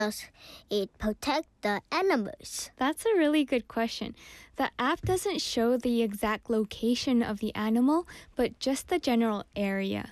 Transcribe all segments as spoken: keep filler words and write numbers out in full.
Does it protect the animals? That's a really good question. The app doesn't show the exact location of the animal, but just the general area.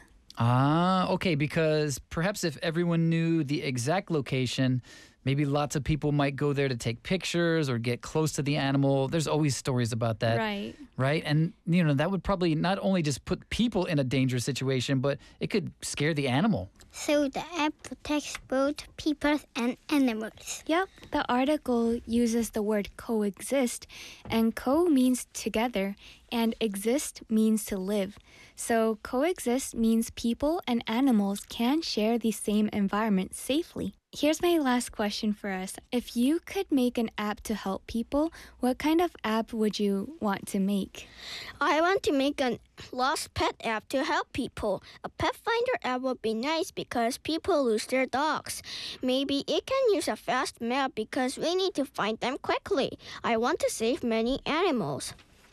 Ah, okay, because perhaps if everyone knew the exact location, maybe lots of people might go there to take pictures or get close to the animal. There's always stories about that. Right. Right? And, you know, that would probably not only just put people in a dangerous situation, but it could scare the animal. So the app protects both people and animals. Yep, the article uses the word coexist, and co means together, and exist means to live. So coexist means people and animals can share the same environment safely. Here's my last question for us. If you could make an app to help people, what kind of app would you want to make? I want to make a lost pet app to help people. A pet finder app would be nice because people lose their dogs. Maybe it can use a fast map because we need to find them quickly. I want to save many animals.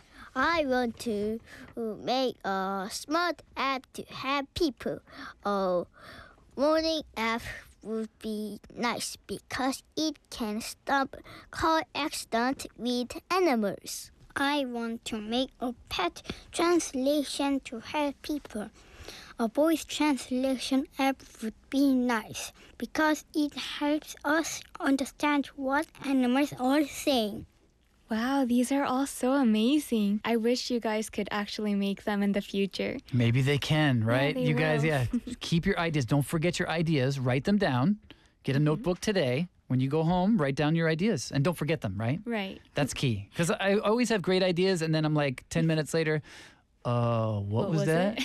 I want to make a smart app to help people. A warning app would be nice because it can stop car accidents with animals. I want to make a pet translation to help people. A voice translation app would be nice because it helps us understand what animals are saying. Wow, these are all so amazing. I wish you guys could actually make them in the future. Maybe they can, right? they you guys, will. yeah, keep your ideas. Don't forget your ideas. Write them down. Get a notebook today. When you go home, write down your ideas and don't forget them, right? Right. That's key. Because I always have great ideas and then I'm like ten minutes later, uh, what, What was, was that?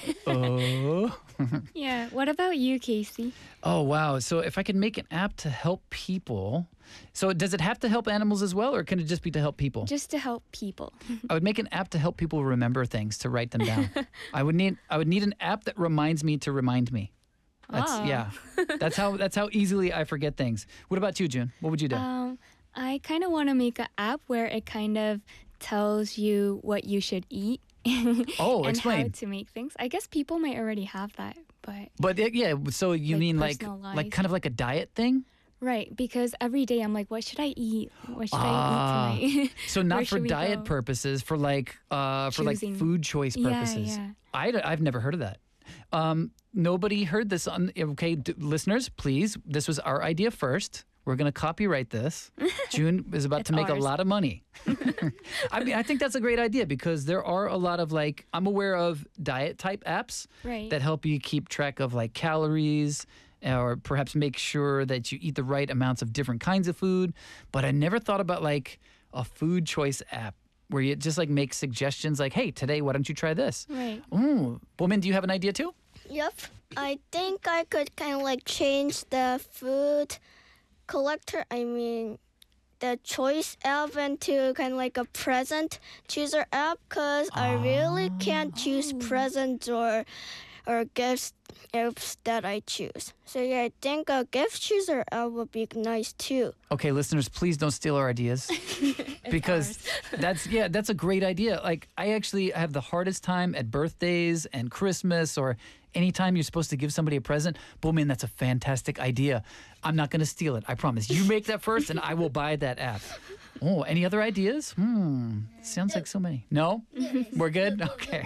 Oh. Yeah. What about you, Casey? Oh, wow. So if I could make an app to help people, so does it have to help animals as well or can it just be to help people? Just to help people. I would make an app to help people remember things, to write them down. I would need I would need an app that reminds me to remind me. That's Ah. yeah. That's how that's how easily I forget things. What about you, June? What would you do? Um, I kind of want to make an app where it kind of tells you what you should eat. Oh, and explain. how to make things. I guess people might already have that, but But it, yeah, so you Like mean like personalized. like kind of like a diet thing? right, because every day I'm like, what should I eat? What should Ah. I eat tonight? So Where not for should we diet go? purposes, for like uh for like Choosing. food choice Yeah, purposes. yeah. I I've never heard of that. Um, nobody heard this on. Okay, d- listeners, please. This was our idea first. We're going to copyright this. June is about It's to make a ours. lot of money. I mean, I think that's a great idea because there are a lot of like, I'm aware of diet type apps Right. that help you keep track of like calories or perhaps make sure that you eat the right amounts of different kinds of food. But I never thought about like a food choice app where you just like make suggestions like, hey, today, why don't you try this? Right. Ooh. Woman, do you have an idea too? Yep. I think I could kind of like change the food collector, I mean, the choice app into kind of like a present chooser app because I really can't choose presents or or gifts apps that I choose. So yeah, I think a gift chooser app would be nice too. Okay, listeners, please don't steal our ideas because that's yeah, that's a great idea. Like I actually have the hardest time at birthdays and Christmas or anytime you're supposed to give somebody a present. Boom, man, that's a fantastic idea. I'm not going to steal it. I promise. You make that first and I will buy that app. Oh, any other ideas? Hmm. Sounds like so many. No? We're good? Okay.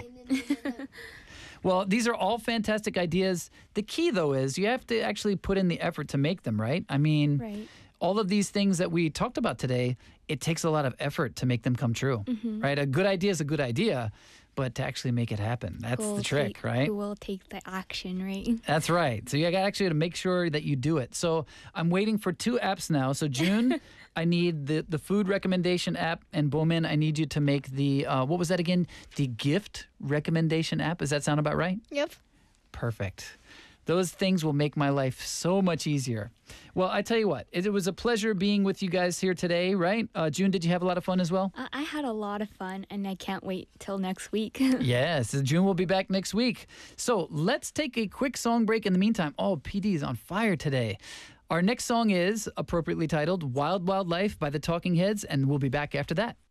Well, these are all fantastic ideas. The key, though, is you have to actually put in the effort to make them, right? I mean, Right. all of these things that we talked about today, it takes a lot of effort to make them come true, right? A good idea is a good idea, but to actually make it happen, that's Who the will trick, take- right? Who will take the action, right? That's right. So you got actually to make sure that you do it. So I'm waiting for two apps now. So June, I need the, the food recommendation app, and Bowman, I need you to make the, uh, what was that again? The gift recommendation app. Does that sound about right? Yep. Perfect. Those things will make my life so much easier. Well, I tell you what, it, it was a pleasure being with you guys here today, right? Uh, June, did you have a lot of fun as well? Uh, I had a lot of fun, and I can't wait till next week. Yes, June will be back next week. So let's take a quick song break in the meantime. Oh, P D is on fire today. Our next song is appropriately titled Wild Wild Life by the Talking Heads, and we'll be back after that.